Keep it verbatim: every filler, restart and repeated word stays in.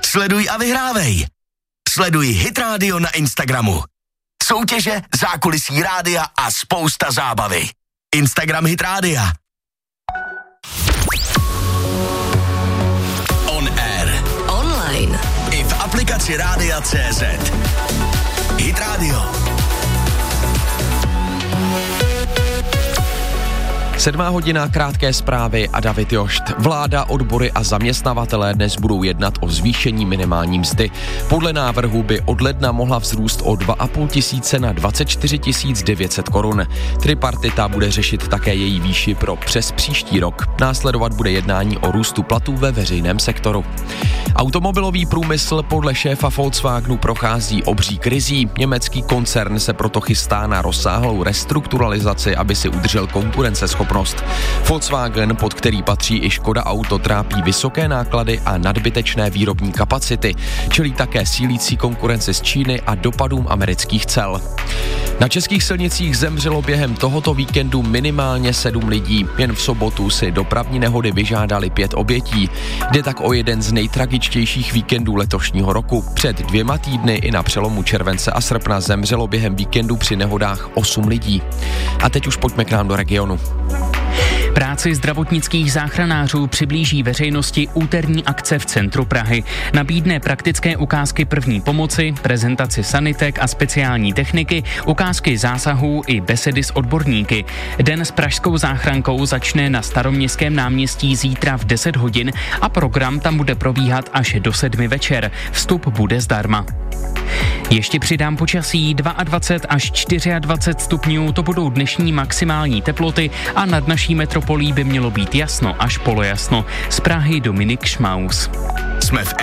Sleduj a vyhrávej. Sleduj Hit Radio na Instagramu. Soutěže, zákulisí rádia a spousta zábavy. Instagram Hit Rádia. On air. Online. I v aplikaci Rádia tečka cé zet. Hit Radio. Sedmá hodina, krátké zprávy a David Jošt. Vláda, odbory a zaměstnavatelé dnes budou jednat o zvýšení minimální mzdy. Podle návrhu by od ledna mohla vzrůst o dva a půl tisíce na dvacet čtyři tisíc devět set korun. Tripartita bude řešit také její výši pro přes příští rok. Následovat bude jednání o růstu platů ve veřejném sektoru. Automobilový průmysl podle šéfa Volkswagenu prochází obří krizí. Německý koncern se proto chystá na rozsáhlou restrukturalizaci, aby si udržel konkurenceschopnost. Volkswagen, pod který patří i Škoda Auto, trápí vysoké náklady a nadbytečné výrobní kapacity, čelí také sílící konkurenci z Číny a dopadům amerických cel. Na českých silnicích zemřelo během tohoto víkendu minimálně sedm lidí. Jen v sobotu si dopravní nehody vyžádali pět obětí. Jde tak o jeden z nejtragičtějších víkendů letošního roku. Před dvěma týdny i na přelomu července a srpna zemřelo během víkendu při nehodách osm lidí. A teď už pojďme k nám do regionu. Práci zdravotnických záchranářů přiblíží veřejnosti úterní akce v centru Prahy. Nabídne praktické ukázky první pomoci, prezentaci sanitek a speciální techniky, ukázky zásahů i besedy s odborníky. Den s pražskou záchrankou začne na Staroměstském náměstí zítra v deset hodin a program tam bude probíhat až do sedmi večer. Vstup bude zdarma. Ještě přidám počasí, dvacet dva až dvacet čtyři stupňů, to budou dnešní maximální teploty a nad naší metropolí by mělo být jasno až polojasno. Z Prahy Dominik Šmaus. Jsme v